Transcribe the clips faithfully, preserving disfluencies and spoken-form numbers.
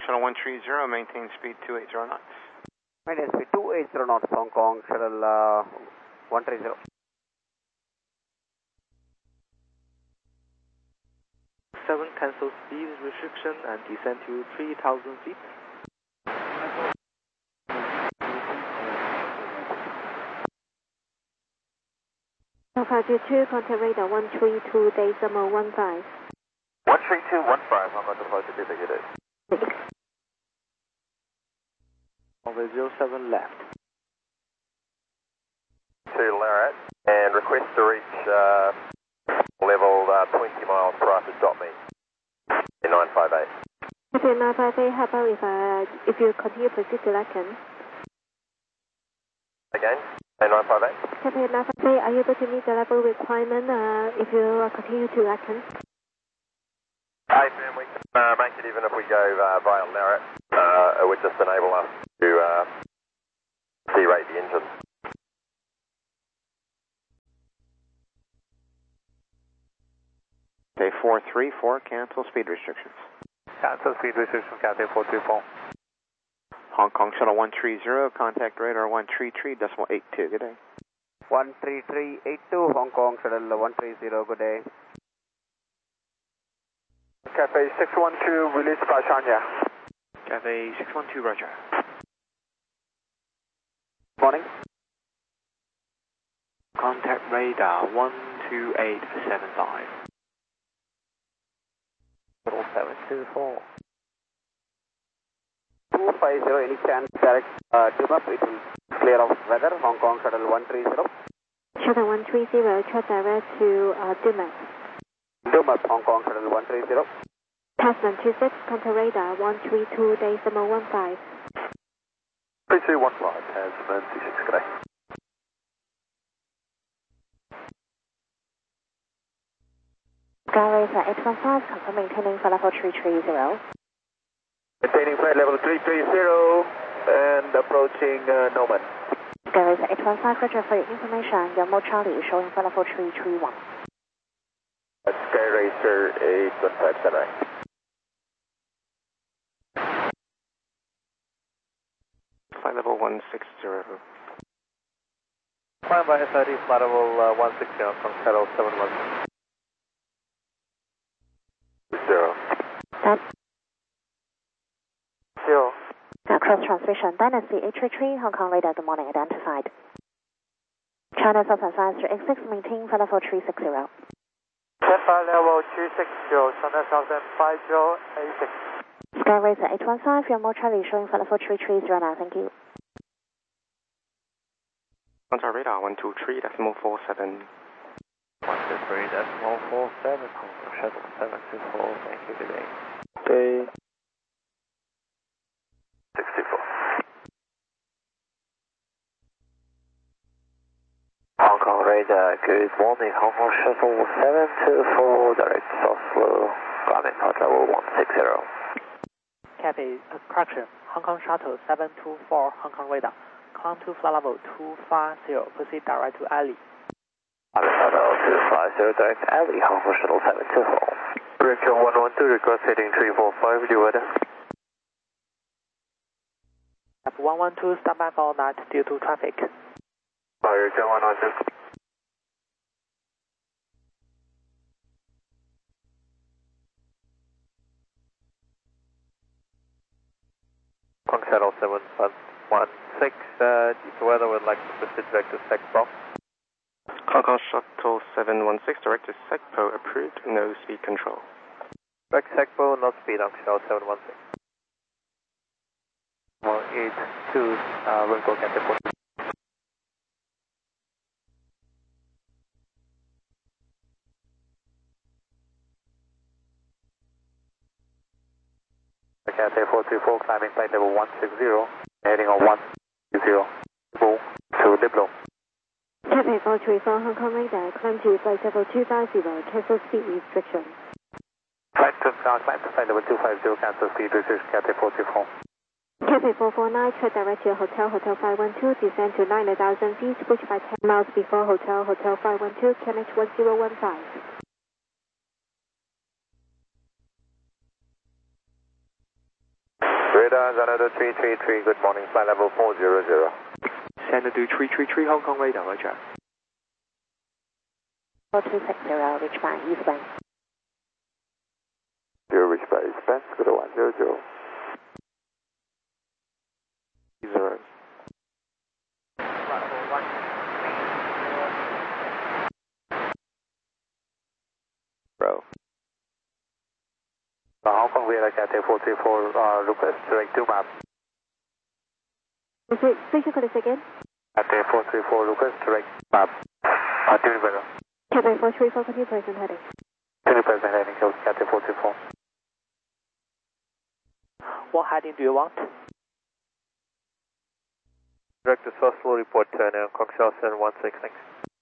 Shuttle one three zero, maintain speed two eight zero knots. Maintain speed two eight zero knots, Hong Kong Shuttle uh, one three zero. seven, cancel speed restriction and descend to three thousand feet. Alpha two, contact radar one three two decimal one five. one three two one five, Hong Kong departure indicated. Runway zero seven left. To Lariat, and request to reach uh, level uh, twenty miles prior to drop me. In nine five eight. Okay, nine five eight, how about if, uh, if you continue proceed to Lacan? Again, in nine five eight. Okay, nine five eight, are you able to meet the level requirement uh, if you uh, continue to Lacan? Hey, Sam, we can uh, make it even if we go uh, via Lariat. Uh, it would just enable us to uh, derate the engine. Okay, four three four, cancel speed restrictions. Cancel speed restriction, Cathay four three four. Hong Kong Shuttle one three zero, contact radar one three three decimal eight two, good day. one three three eight two, Hong Kong Shuttle one three zero, good day. Cathay six one two, release by Shania. Cathay six one two, roger. Morning. Contact radar one two eight seven five. seven two four. two five zero, any chance direct uh, tune up, it will clear of weather, Hong Kong Shuttle one three zero. Shuttle one three zero, track direct to uh, Dumas. Dumas, Hong Kong Shuttle one three zero. Tasman two six, contact radar one three two decimal one five. three two one five, Tasman two six, good day. Skyracer eight one five, confirm maintaining for level three three zero. Maintaining flight level three three zero and approaching uh, Noman. Skyracer eight one five, roger, for your information, your mode Charlie is showing for level three three one. Skyracer eight one five, seven. Flight level one six zero. Climb by S I D, flight level uh, one six zero from Shuttle seven one. Zero. That Zero. uh, cross transmission, Dynasty eight three three, Hong Kong radar, good morning, identified. China Southern five three eight six, maintain for level three six zero. Flight level three six zero, China Southern five zero eight six. Skyracer eight one five, your mode Charlie is showing for level three three zero now, thank you. Contact radar one two three decimal four seven. one two three decimal four seven, Hong Kong Shuttle seven two four, thank you, good day. Day. six two four. Hong Kong radar, good morning, Hong Kong Shuttle seven two four, direct Oslo, climbing path level one six zero. Cathay, uh, correction, Hong Kong Shuttle seven two four, Hong Kong radar, climb to flight level two five zero, proceed direct to Ali. Flight level two five zero, direct Ali, Hong Kong Shuttle seven two four. Direction one one two, request heading three four five, due weather. F one one two, stand by for all night due to traffic. Direction one one two. Hong Kong Shuttle seven one six, uh, due to weather, would like to proceed direct to Secpo. Hong Kong Shuttle seven one six, direct to Secpo, approved, no speed control. Direct Secpo, not speed, Hong Kong Shuttle seven one six. one eight two, uh, Runco Cathay four. Cathay four two four, climbing flight level one six zero, heading on one zero, to Diplo. Cathay four three four, Hong Kong radar, climb to flight level two five zero, cancel speed restriction. Flight to uh, climb to flight level two five zero, cancel speed restriction, Cathay four two four. Cathay four four nine, track direct to your hotel, Hotel five one two, descend to nine thousand feet, push by ten miles before hotel, Hotel five one two, connect one zero one five. Radar Xanadu three three three, good morning, flight level four zero zero. Xanadu three three three, Hong Kong radar, roger. four two six zero, reach by eastbound. Zero, reach by eastbound, good one zero zero. Zero. Bro. Hong Kong radar Cathay four three four, uh, request direct to map. Okay, please you call this again. Cathay four three four, request direct map. Uh, Tuni Bravo. Cathay four three four, continue present heading. Tuni present heading, Cathay four three four. What heading do you want? Direct to Soslo, report turn now, Coxshaw seven one six, thanks.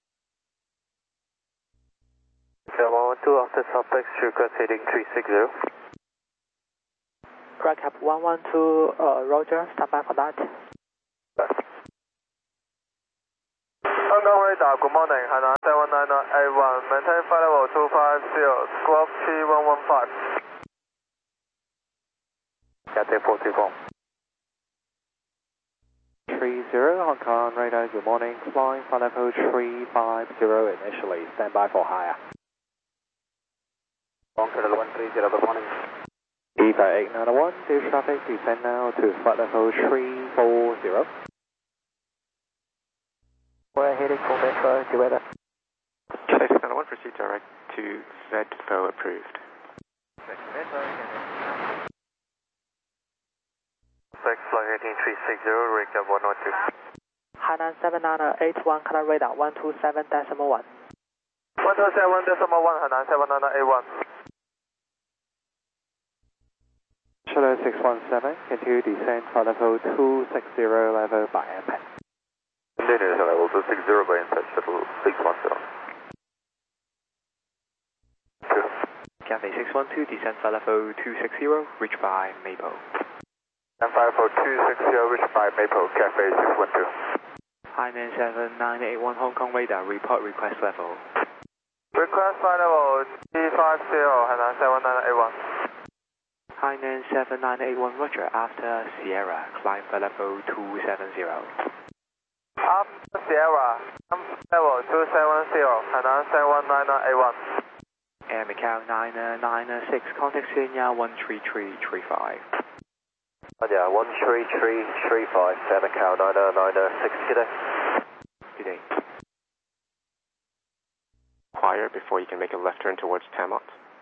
seven one two, after suspects, request heading three six zero. Crack up one one two, uh, roger, stand by for that. Hong Kong radar, good morning, Hainan seven nine nine eight one, maintain flight level two five zero, squawk three one one five. Cathay four three four. three zero, Hong Kong radar, good morning, flying flight level three five zero initially, stand by for higher. Hong Kong one three zero, good morning. Eva eight nine one, do traffic, descend now to flight level three four zero. We're heading for Metro, to weather. Cathay six nine one, proceed direct to Z F O approved. Six flight eighteen three six zero, rate up one one two. Hainan seven nine eight one, color radar one two seven decimal one. one two seven decimal one, Hainan seven nine eight one. Shadow six one seven, continue descend flight level two six zero level by impact. Continue level two six zero by impact, shuttle six one zero. Cathay six one two, descend flight level two six zero, reach by Maple. And five four two six zero, reach by Maple, Cathay six one two. Hainan seven nine eight one, Hong Kong radar, report request level. Request flight level three five zero, Hainan seven nine eight one. Hainan seven nine eight one, roger, after Sierra, climb flight level two seven zero. After Sierra, climb level two seven zero, Hainan seven nine nine eight one. Air Macau nine nine six, contact Senior one three three three five. Oh yeah, one three three three five, Air Macau nine nine six, good day. Good day. Inquire before you can make a left turn towards Tamot.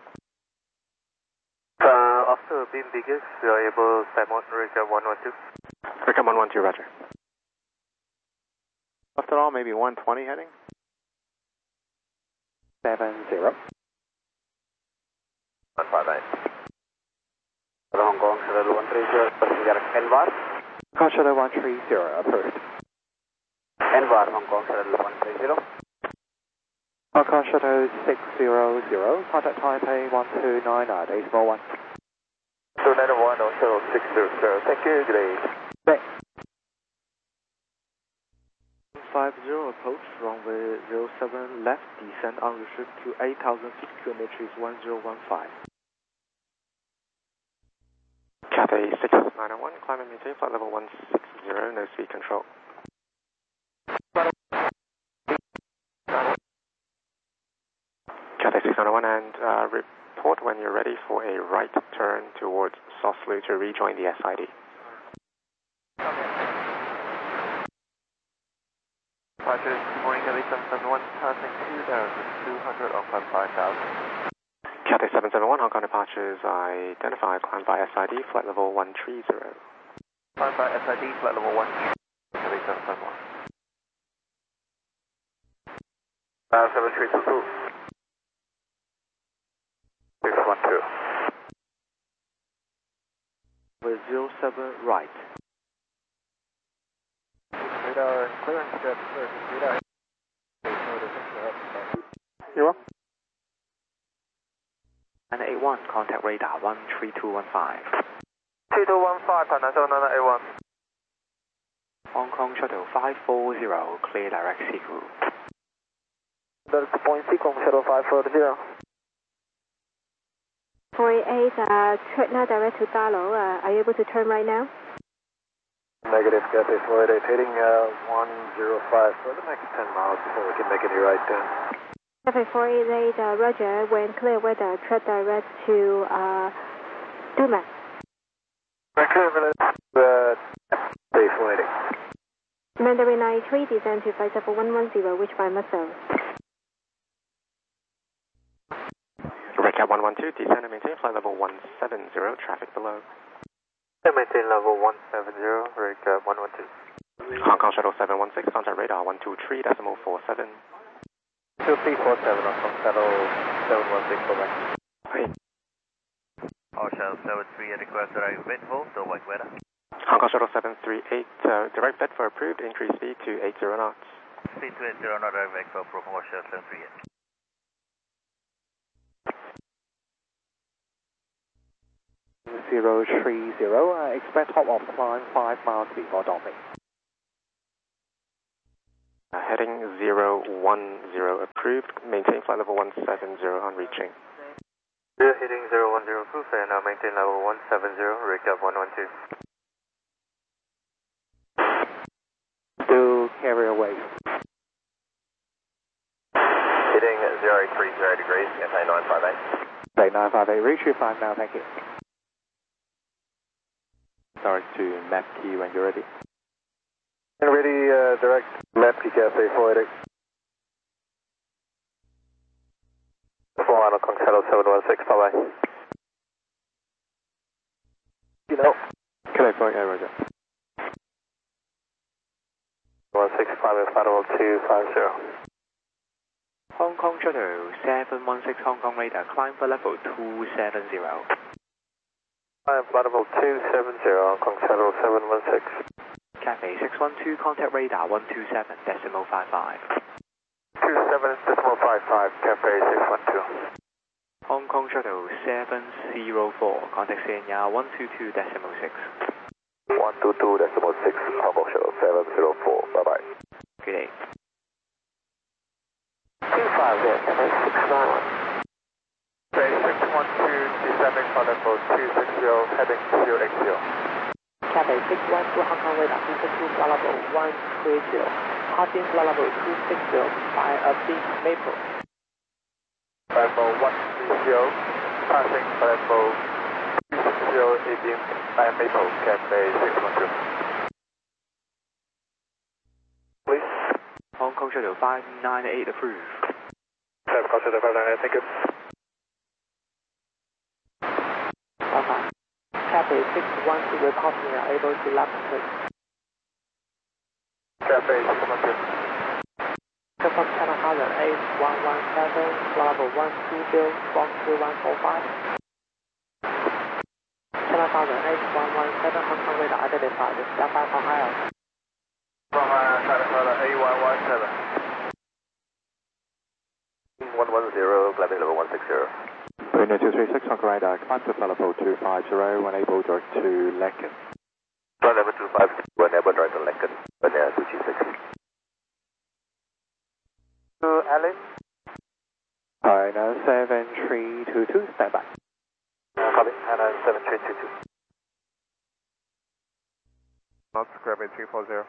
Uh, after beam biggest, we are able to Tamot, Recap one one two. Recap one one two, roger. Left at all, maybe one twenty heading? seven zero. one five eight. Hong Kong Shuttle one three zero, passenger Envar. Hong Kong Shuttle one three zero, approved. Envar, Hong Kong Shuttle one three zero. Hong Kong Shuttle six zero zero, contact Taipei one two nine nine, decimal one. two nine one, Shuttle six zero zero, thank you, good day. Thanks. five zero approach, runway zero seven left, descend on restrict to eight thousand feet, kilometers one zero one five. Cathay six nine one, climb and maintain flight level one six zero, no speed control. Cathay six nine one, and uh, report when you're ready for a right turn towards Soslu to rejoin the S I D. Departures, good morning, Cathay seven seven one, passing two thousand two hundred on climb five thousand. Cathay seven seven one, Hong Kong departures identified, climb by S I D, flight level one three zero. Climb by S I D, flight level one, Cathay seven seven one. Uh, seven three two two. six one two. With zero seven right. Radar clearance, jet clear, radar. You're welcome. nine eight one, contact radar one three two one five. three two one five, Hainan seven nine eight one. Hong Kong Shuttle five four zero, clear direct Siku. Delta point Seacom Shuttle five four zero. forty-eight, uh, turn now direct to Dalo. Uh, are you able to turn right now? Negative, Cathay four eight eight, heading uh, one zero five for the next ten miles before we can make any right turn. Cathay four eight eight, uh, roger, when clear weather, tread direct to uh, Duma. Clear weather, uh, Cathay four eight eight. Mandarin ninety-three, descend to five seven one one zero, reach by Muscle. Redcap one one two, descend and maintain flight level one seven zero, traffic below. Maintain level one seven zero, Redcap one one two. Hong Kong Shuttle seven one six, contact radar one two three decimal four seven. two three four seven, Hong Kong Shuttle seven one six, over. Hey. Hong Kong Shuttle seven three eight, request arrive Bedford, still white weather. Hong Kong Shuttle seven three eight, uh, direct Bedford approved, increase speed to eighty knots. Speed to eighty knots, arrive Bedford from Hong Kong Shuttle seven three eight. zero three zero, uh, expect hop off climb five miles before Dolphin. Uh, heading zero one zero approved, maintain flight level one seven zero on reaching. Yeah, heading zero one zero approved and uh, maintain level one seven zero, recap one one two. Still carry away. Heading zero three zero degrees, S A nine five eight. Say nine five eight, reach your five now, thank you. Direct to map key when you're ready. And ready, uh, direct map key Cathay four eight eight. four Hong Kong Shuttle seven one six, bye bye. You know. Cathay four eight eight, roger. one six five, flight level two five zero. Hong Kong Shuttle seven one six Hong Kong radar, climb for level two seven zero. I am flight level two seven zero, Hong Kong Shuttle seven one six. Cathay six one two, contact radar one two seven decimal five five. two seven decimal five five, Cathay six one two. Hong Kong Shuttle seven zero four, contact C N R one two two decimal six. one two two decimal six, Hong Kong Shuttle seven zero four, bye bye. Good day. two five there, Cathay six nine one. Cathay six one two, descending flight level two six zero, heading zero eight zero. Cathay six one two Hong Kong radar, descend to flight level one three zero, passing flight level two six zero by a big maple. Flight level one three zero, passing flight level two six zero, Avian by maple, Cathay six one two. Please. Hong Kong Shuttle five nine eight approved. Hong Kong Shuttle five nine eight, thank you. Bye-bye. Cathay six one two reporting are able to left turn. Cathay six one two. Confirm China Island eight one one seven, level one two zero, one two one four five. China Island eight one one seven, Hong Kong radar identified, stand by for higher. From uh, China Island eight one one seven. one one zero, climbing level one six zero. Brunei two three six, Hong Kong radar, climb to flight level two five zero, when able direct to Lecken. Flight level two five zero, when able direct to Lecken, Brunei two three six. To Alice. Hi, now seven three two two, stand by. Uh, copy, Hannah seven three two two. Knots, grabbing three four zero.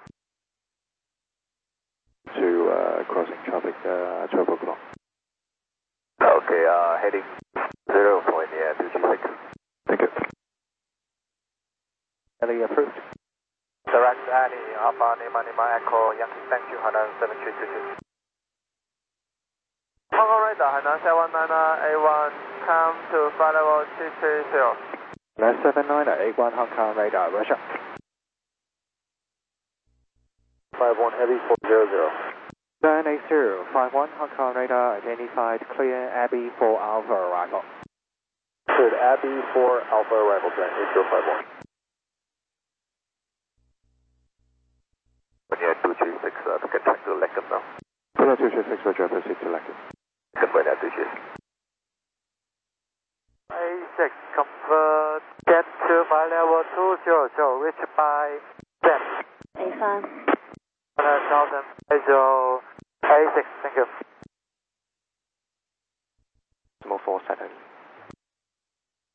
To uh, crossing traffic uh, twelve o'clock. Okay, uh, heading zero point, yeah, two three six. Thank you. Ellie approved. Direct Annie, Alpha Lima Lima Echo, Yankee, thank you, Hainan seven three two two. Hong Kong radar, Hainan seven nine eight one, come to flight level two three zero. Hainan seven nine eight one, Hong Kong radar, Russia. five one heavy four zero zero. nine eight zero, five one, Hong Kong radar identified, clear Abbey for Alpha arrival. Cleared Abbey for Alpha arrival, eight zero five one. When you had two three six, uh, we can track to Lecken now. When you had two three six, roger, proceed to Lecken. Lecken, when you had two three six. A six, convert, get to flight level two zero zero, reach by ten. A five. one thousand, A zero, A six, thank you. Decimal four seven.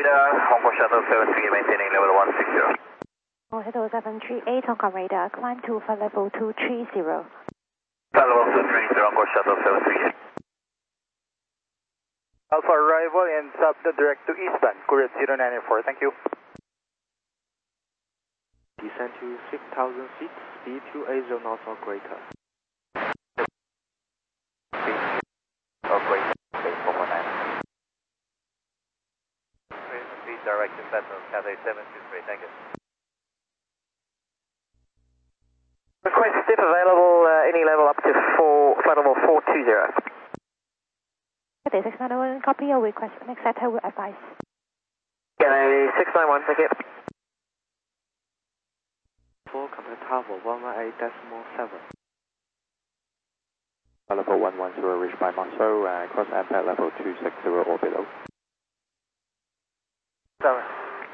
Radar, Hong Kong Shuttle seven three, maintaining level one six zero. Hong Kong Shuttle seven three eight, Hong Kong radar, climb to flight level two three zero. Flight level two three zero, Hong Kong Shuttle seven three eight. Alpha arrival and sub the direct to eastbound, Courier zero nine four, thank you. Descend to six thousand feet, speed two eighty knots or greater. Or greater, base four four nine. Speed direction pattern, Cathay seven two three, thank you. Request if available, uh, any level up to four, flight level four two zero. Cathay six nine one, copy your request, next set will advise. Cathay six nine one, thank you. four, contact Tower one one eight decimal seven. Level one one zero reached by Marceau, uh, cross impact level two six zero or below. Seven.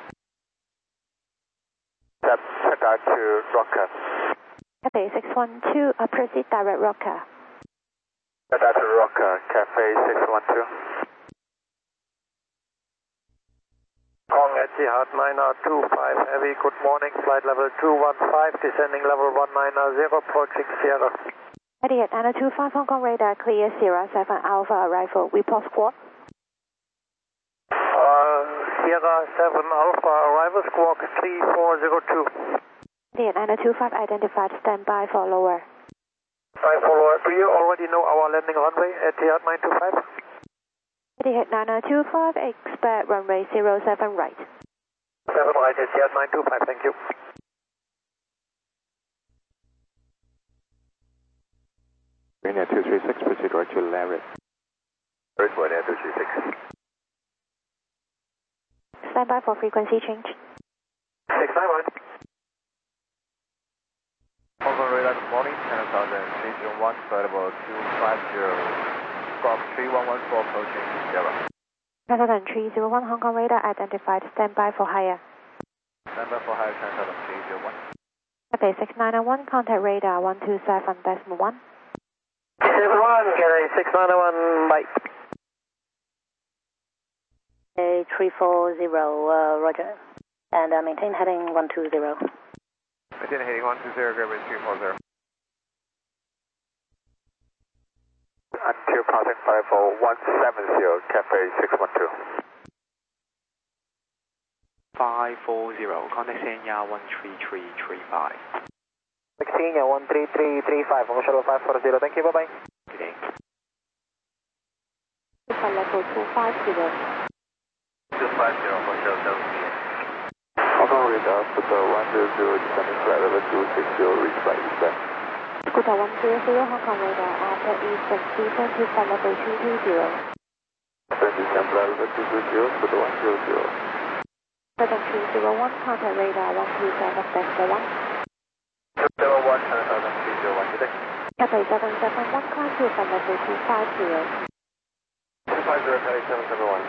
Tap, check out to Rocker. Cathay six one two, uh, proceed direct Rocker. Check out to Rocker, Cafe six one two. Kong Etihad nine R two five Heavy, good morning, flight level two one five, descending level one nine zero, approaching Sierra. Etihad nine two five, Hong Kong radar, clear Sierra seven Alpha arrival, report squawk. Uh, Sierra seven Alpha, arrival squawk three four zero two. Etihad nine two five identified, stand by for lower. Five follower, do you already know our landing runway, Etihad nine two five? Etihad nine two five, expect runway zero seven right. seven right, Etihad nine two five, thank you. Green Air two three six, proceed right to Larry. First one, Air two three six. Stand by for frequency change. six nine one. Hong Kong radar, good morning, ten thousand three zero one, flight level two five zero. Squawk three one one four, approaching Sierra. ten thousand three zero one, Hong Kong radar identified, stand by for higher. Stand by for higher, ten thousand three zero one. Cathay six nine one, contact radar one two seven decimal one. seven one, Cathay six nine one, bye. A three four zero, uh, roger. And uh, maintain heading one two zero. Maintain heading one two zero, Gravity three four zero. Until passing flight level one seven zero, Cafe six one two. five four zero, contact Senya one three three three five. Sixteen, one three three three five, Hong Kong Shuttle five four zero, thank you, bye bye. Good day. Flight level two five zero. two five zero, Hong Kong Shuttle seven three eight. Hong Kong radar, Scooter one zero zero, descending flight level two six zero, reached by eastbound. Scooter one zero zero, Hong Kong radar, after eastbound, descend to flight level two two zero. Then descend flight level two two zero, Scooter one zero zero. seven three zero one, contact radar one two seven decimal one. Zero one, ten thousand three zero one, good day. Cathay seven seven one, climb to flight level two five zero. two five zero, Cathay seven seven one.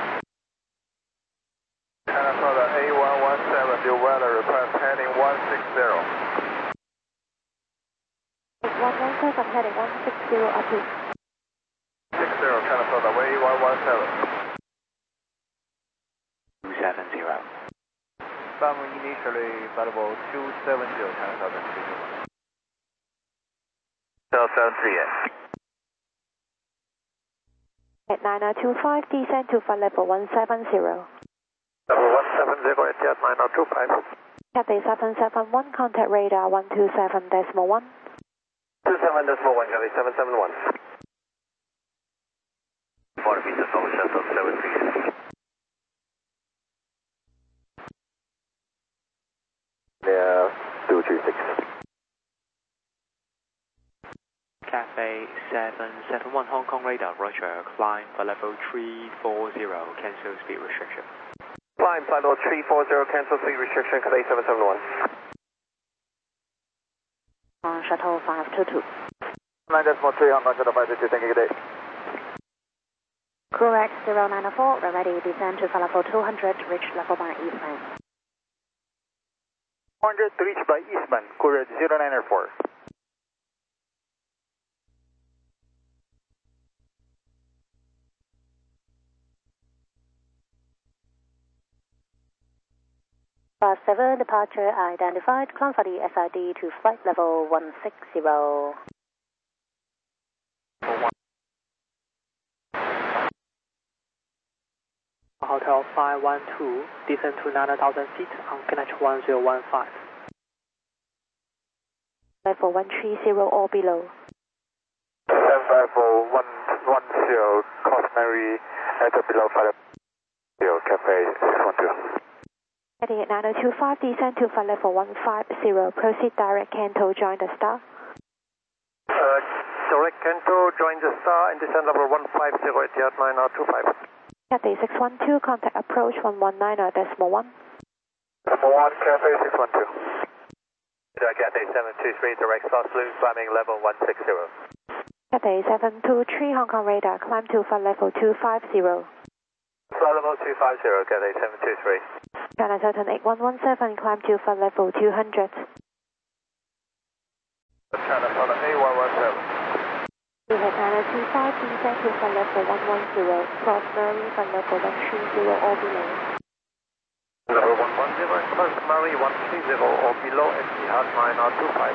Canada A one one seven, due weather, request heading one six zero. one one seven, heading one six zero, approved. six zero, Canada A one one seven. two seven zero. Sun initially, flight level two seven zero, ten thousand three zero one. Shuttle seven three eight. At nine two five, descend to flight level one seven zero. Level one seven zero, Etihad nine two five. Cathay seven seven one, contact radar one two seven decimal one. two seven decimal one, Cathay seven seven one. four meters over Shuttle seven three eight. Yeah, two three six. Cathay seven seven one, Hong Kong radar, roger. Climb for level three four zero, cancel speed restriction. Climb, flight level three four zero, cancel speed restriction, Cathay seven seven one. On shuttle five two two. nine decimal three, Hong Kong Shuttle five two two, thank you, good day. Correct zero nine four, we're ready, descend to flight level two hundred, reach level one eastbound. one hundred to reach by eastbound, Courier zero nine four. Class seven, departure identified, climb for the S I D to flight level one six zero. Hotel five one two, descend to nine thousand feet on K N H one zero one five. Level one three zero or below. seven five four one one zero, customary at or below five zero, Cafe six one two. Heading at nine oh two five, descend to flight level one five zero, proceed direct Kanto, join the star. Uh, direct Kanto, join the star and descend level one five zero at nine oh two five. Cathay six one two, contact approach one one nine decimal one. Decimal one, Cafe six one two. Cathay seven two three, direct Sosloo, climbing level one six zero. Cathay seven two three, Hong Kong radar, climb to flight level two five zero. Flight level two five zero, Cathay seven two three. China Certain eight one one seven, climb to flight level two hundred. China Certain eight one one seven. We had nine oh two five, descend to flight level one one zero, cross Murray, flight level one three zero or below. Level one one zero, cross Murray one three zero or below at Etihad nine oh two five.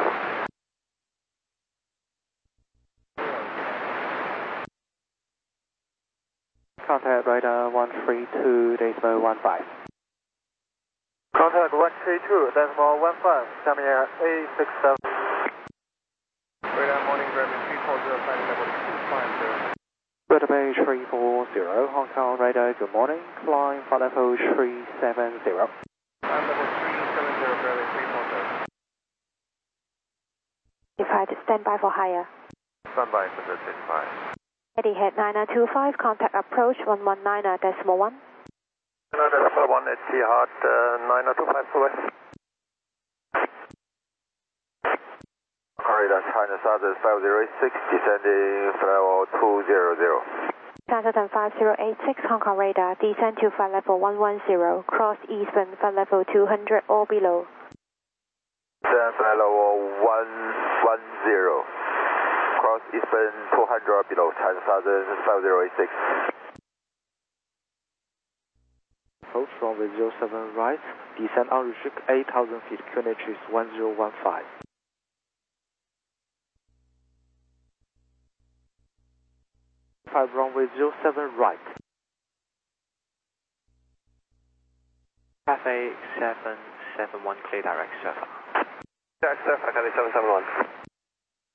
Contact radar one three two decimal one five. Contact one three two decimal one five, Xiamen Air A six seven. Radar morning, Gravity three four zero, flight level two five zero. Radar Bay three four zero, Hong Kong radar, good morning, flying flight level three seven zero. Flight level three seven zero, Gravity three four zero. Defied, stand by for higher. Stand by for the five. Etihad nine oh two five, contact approach one one nine decimal one. nine decimal one at Etihad uh, nine oh two five for west. Radar China Southern five zero eight six, descending flight level two zero zero. China Southern five zero eight six, Hong Kong radar, descend to flight level one one zero, cross Eastbourne, flight level two hundred or below. Descend flight level one one zero, cross Eastbourne two hundred or below, China Southern five zero eight six. Approach runway zero seven right, descend unrestricted eight thousand feet, Q N H is one zero one five. five runway zero seven right. Cathay seven seven one, clear direct surfer. Direct surfer, Cathay seven seven one.